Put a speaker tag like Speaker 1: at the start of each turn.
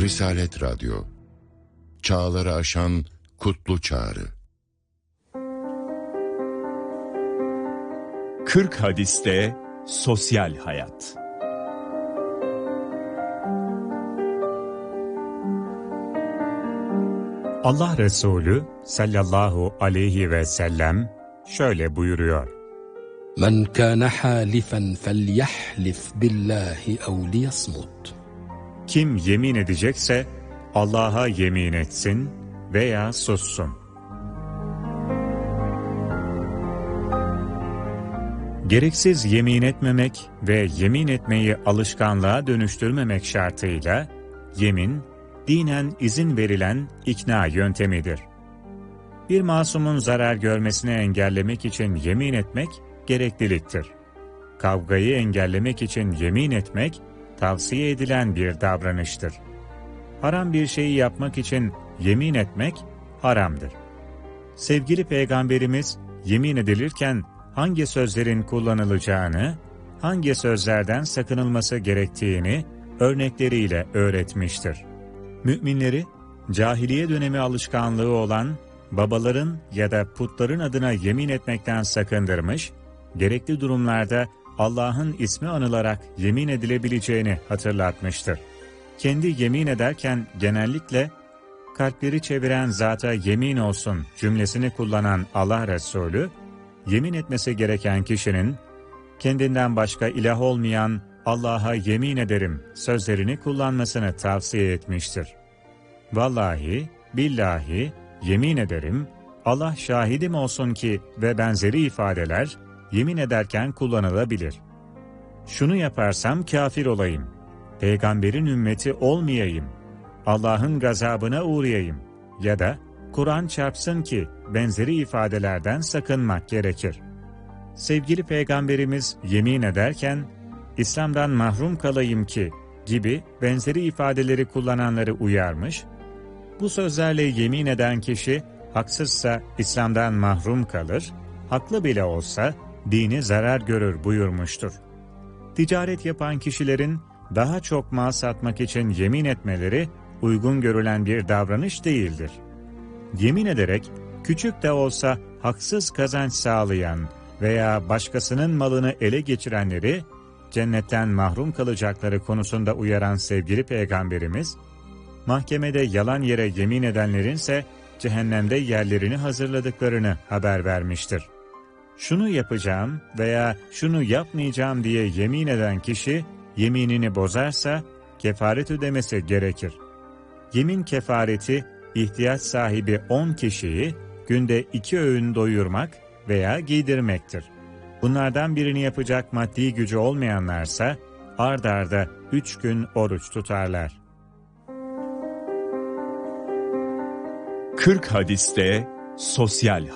Speaker 1: Risalet Radyo, çağları aşan kutlu çağrı.
Speaker 2: 40 hadiste sosyal hayat. Allah Resulü sallallahu aleyhi ve sellem şöyle buyuruyor:
Speaker 3: Men kana halifen felyahlif billahi ev liyasmut.
Speaker 2: Kim yemin edecekse Allah'a yemin etsin veya sussun. Gereksiz yemin etmemek ve yemin etmeyi alışkanlığa dönüştürmemek şartıyla yemin, dinen izin verilen ikna yöntemidir. Bir masumun zarar görmesini engellemek için yemin etmek gerekliliktir. Kavgayı engellemek için yemin etmek tavsiye edilen bir davranıştır. Haram bir şeyi yapmak için yemin etmek haramdır. Sevgili Peygamberimiz yemin edilirken hangi sözlerin kullanılacağını, hangi sözlerden sakınılması gerektiğini örnekleriyle öğretmiştir. Müminleri, cahiliye dönemi alışkanlığı olan babaların ya da putların adına yemin etmekten sakındırmış, gerekli durumlarda Allah'ın ismi anılarak yemin edilebileceğini hatırlatmıştır. Kendi yemin ederken genellikle kalpleri çeviren zata yemin olsun cümlesini kullanan Allah Resulü, yemin etmesi gereken kişinin kendinden başka ilah olmayan Allah'a yemin ederim sözlerini kullanmasını tavsiye etmiştir. Vallahi, billahi, yemin ederim, Allah şahidim olsun ki ve benzeri ifadeler yemin ederken kullanılabilir. Şunu yaparsam kafir olayım, peygamberin ümmeti olmayayım, Allah'ın gazabına uğrayayım ya da Kur'an çarpsın ki benzeri ifadelerden sakınmak gerekir. Sevgili Peygamberimiz yemin ederken, İslam'dan mahrum kalayım ki gibi benzeri ifadeleri kullananları uyarmış, bu sözlerle yemin eden kişi haksızsa İslam'dan mahrum kalır, haklı bile olsa dini zarar görür buyurmuştur. Ticaret yapan kişilerin daha çok mal satmak için yemin etmeleri uygun görülen bir davranış değildir. Yemin ederek küçük de olsa haksız kazanç sağlayan veya başkasının malını ele geçirenleri cennetten mahrum kalacakları konusunda uyaran sevgili Peygamberimiz, mahkemede yalan yere yemin edenlerinse cehennemde yerlerini hazırladıklarını haber vermiştir. Şunu yapacağım veya şunu yapmayacağım diye yemin eden kişi yeminini bozarsa kefaret ödemesi gerekir. Yemin kefareti ihtiyaç sahibi 10 kişiyi günde 2 öğün doyurmak veya giydirmektir. Bunlardan birini yapacak maddi gücü olmayanlarsa ard arda 3 gün oruç tutarlar. 40 hadiste sosyal